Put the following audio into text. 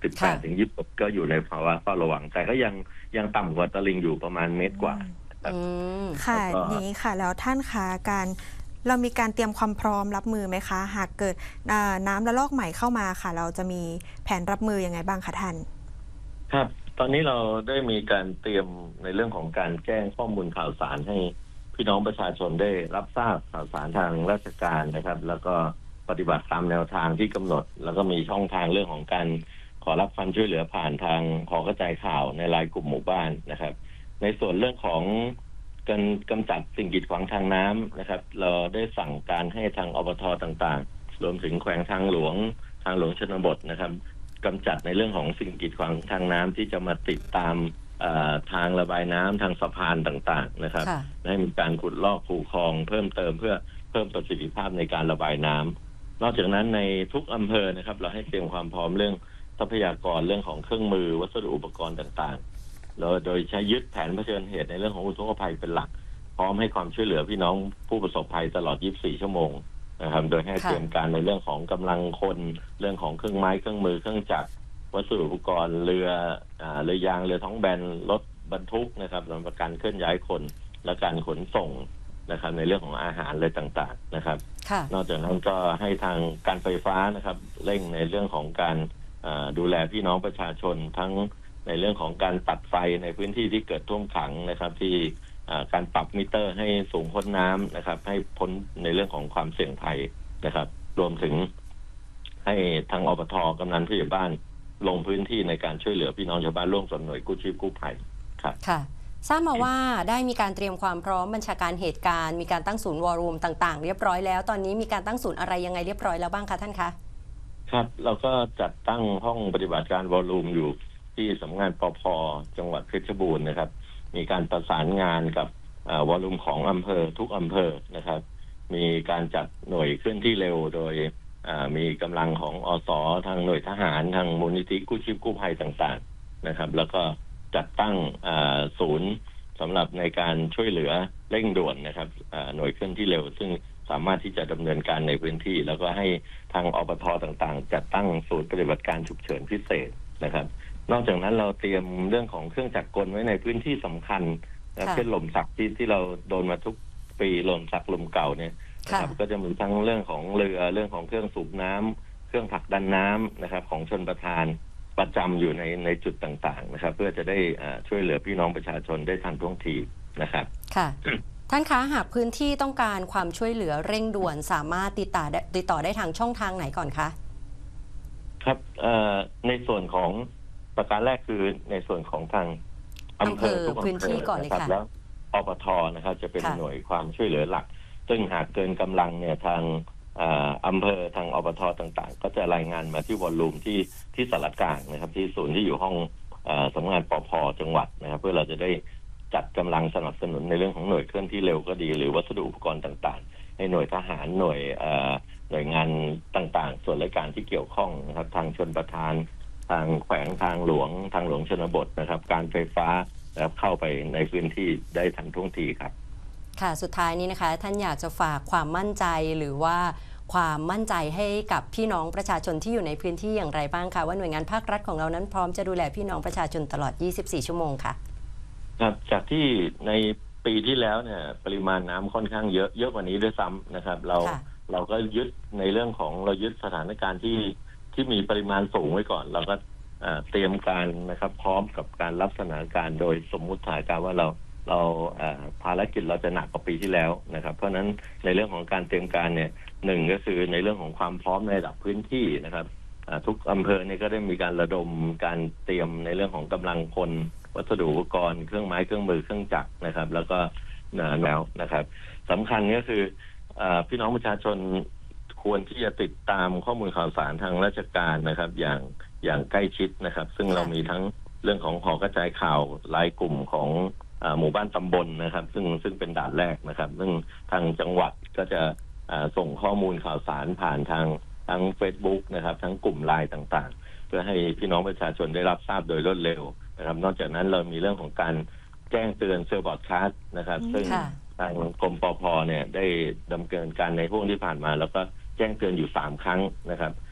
18 ถึง 26ก็อยู่ในภาวะเฝ้าระวังแต่ก็ยังต่ำกว่าตลิ่งอยู่ประมาณเมตรกว่าค่ะนี้ค่ะแล้วท่านคะเรามีการเตรียมความพร้อมรับมือไหมคะหากเกิดน้ำระลอกใหม่เข้ามาค่ะเราจะมีแผนรับมือยังไงบ้างคะท่านครับตอนนี้เราได้มีการเตรียมในเรื่องของการแจ้งข้อมูลข่าวสารให้พี่น้องประชาชนได้รับทราบข่าวสารทางราชการนะครับแล้วก็ปฏิบัติตามแนวทางที่กำหนดแล้วก็มีช่องทางเรื่องของการขอรับความช่วยเหลือผ่านทางหอกระจายข่าวในรายกลุ่มหมู่บ้านนะครับในส่วนเรื่องของการกำจัดสิ่งกีดขวางทางน้ำนะครับเราได้สั่งการให้ทางอบต.ต่างๆรวมถึงแขวงทางหลวงชนบทนะครับกำจัดในเรื่องของสิ่งกีดขวางทางน้ำที่จะมาติดตามทางระบายน้ำทางสะพานต่างๆนะครับให้มีการขุดลอกคูคลองเพิ่มเติมเพื่อเพิ่มประสิทธิภาพในการระบายน้ำนอกจากนั้นในทุกอำเภอนะครับเราให้เตรียมความพร้อมเรื่องทรัพยากรเรื่องของเครื่องมือวัสดุอุปกรณ์ต่างๆโดยใช้ยึดแผนเผชิญเหตุในเรื่องของอุทกภัยเป็นหลักพร้อมให้ความช่วยเหลือพี่น้องผู้ประสบภัยตลอด 24 ชั่วโมงนะครับโดยให้เตรียมการในเรื่องของกำลังคนเรื่องของเครื่องไม้เครื่องมือเครื่องจักรวัสดุอุปกรณ์เรือยางเรือท้องแบนรถบรรทุกนะครับสำหรับการเคลื่อนย้ายคนและการขนส่งนะครับในเรื่องของอาหารอะไรต่างๆนะครับนอกจากนั้นก็ให้ทางการไฟฟ้านะครับเร่งในเรื่องของการดูแลพี่น้องประชาชนทั้งในเรื่องของการตัดไฟในพื้นที่ที่เกิดท่วมขังนะครับที่การปรับมิเตอร์ให้สูงพ้นน้ำนะครับให้พ้นในเรื่องของความเสี่ยงภัยนะครับรวมถึงให้ทางอบต.กำนันผู้ใหญ่บ้านลงพื้นที่ในการช่วยเหลือพี่น้องชาวบ้านร่วมกับหน่วยกู้ชีพกู้ภัยครับค่ะทราบมาว่าได้มีการเตรียมความพร้อมบัญชาการเหตุการณ์มีการตั้งศูนย์วอร์รูมต่างๆเรียบร้อยแล้วตอนนี้มีการตั้งศูนย์อะไรยังไงเรียบร้อยแล้วบ้างคะท่านคะครับเราก็จัดตั้งห้องปฏิบัติการวอร์รูมอยู่ที่สำนักงานปภ.จังหวัดเพชรบูรณ์นะครับมีการประสานงานกับวอลลุ่มของอำเภอทุกอำเภอนะครับมีการจัดหน่วยเคลื่อนที่เร็วโดยมีกำลังของอส.ทางหน่วยทหารทางมูลนิธิกู้ชีพกู้ภัยต่างๆนะครับแล้วก็จัดตั้งศูนย์สำหรับในการช่วยเหลือเร่งด่วนนะครับหน่วยเคลื่อนที่เร็วซึ่งสามารถที่จะดำเนินการในพื้นที่แล้วก็ให้ทางอบต.ต่างๆจัดตั้งศูนย์ปฏิบัติการฉุกเฉินพิเศษนะครับนอกจากนั้นเราเตรียมเรื่องของเครื่องจักรกลไว้ในพื้นที่สำคัญเช่นหล่มสักที่เราโดนมาทุกปีหล่มสักหล่มเก่าเนี่ยนะครับก็จะมีทั้งเรื่องของเรือเรื่องของเครื่องสูบน้ำเครื่องผลักดันน้ำนะครับของชลประทานประจำอยู่ในจุดต่างๆนะครับเพื่อจะได้ช่วยเหลือพี่น้องประชาชนได้ทันท่วงทีนะครับค่ะท่านคะหากพื้นที่ต้องการความช่วยเหลือเร่งด่วนสามารถติดต่อได้ทางช่องทางไหนก่อนคะครับในส่วนของประการแรกคือในส่วนของทางอำเภอทุกอำเภอนะครับแล้วอบต.นะครับจะเป็นหน่วยความช่วยเหลือหลักซึ่งหากเกินกำลังเนี่ยทางอำเภอทางอบต.ต่างๆก็จะรายงานมาที่วอลลุ่มที่สารกลางนะครับที่ศูนย์ที่อยู่ห้องสำนักงานปภ.จังหวัดนะครับเพื่อเราจะได้จัดกำลังสนับสนุนในเรื่องของหน่วยเคลื่อนที่เร็วก็ดีหรือวัสดุอุปกรณ์ต่างๆให้หน่วยทหารหน่วยงานต่างๆส่วนราชการที่เกี่ยวข้องนะครับทางชลประทานทางแขวงทางหลวงชนบทนะครับการไฟฟ้าแล้วเข้าไปในพื้นที่ได้ทันท่วงทีครับค่ะสุดท้ายนี้นะคะท่านอยากจะฝากความมั่นใจหรือว่าความมั่นใจให้กับพี่น้องประชาชนที่อยู่ในพื้นที่อย่างไรบ้างคะว่าหน่วยงานภาครัฐของเรานั้นพร้อมจะดูแลพี่น้องประชาชนตลอด 24 ชั่วโมงค่ะครับจากที่ในปีที่แล้วเนี่ยปริมาณน้ำค่อนข้างเยอะกว่านี้ด้วยซ้ำนะครับเราก็ยึดในเรื่องของเรายึดสถานการณ์ที่มีปริมาณสูงไว้ก่อนเราก็เตรียมการนะครับพร้อมกับการรับสถานการณ์โดยสมมุติฐานการว่าเราภารกิจเราจะหนักกว่าปีที่แล้วนะครับเพราะฉะนั้นในเรื่องของการเตรียมการเนี่ยหนึ่งก็คือในเรื่องของความพร้อมในระดับพื้นที่นะครับทุกอำเภอเนี่ยก็ได้มีการระดมการเตรียมในเรื่องของกำลังคนวัสดุอุปกรณ์เครื่องไม้เครื่องมือเครื่องจักรนะครับแล้วก็แล้วนะครับสำคัญก็คือพี่น้องประชาชนควรที่จะติดตามข้อมูลข่าวสารทางราชการนะครับอย่างใกล้ชิดนะครับซึ่งเรามีทั้งเรื่องของหอกระจายข่าวรายกลุ่มของหมู่บ้านตำบลนะครับซึ่งเป็นด่านแรกนะครับซึ่งทางจังหวัดก็จะส่งข้อมูลข่าวสารผ่านทาง Facebook นะครับทั้งกลุ่มไลน์ต่างๆเพื่อให้พี่น้องประชาชนได้รับทราบโดยรวดเร็วนะครับนอกจากนั้นเรามีเรื่องของการแจ้งเตือนเซลล์บอร์ดคาสต์นะครับซึ่งทางกรมปภ.เนี่ยได้ดำเนินการในพวกที่ผ่านมาแล้วก็แจ้งเตือนอยู่3 ครั้งนะครับ